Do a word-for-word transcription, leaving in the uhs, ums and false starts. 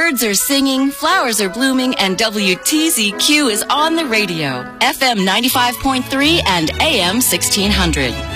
Birds are singing, flowers are blooming, and W T Z Q is on the radio. F M ninety-five point three and A M sixteen hundred.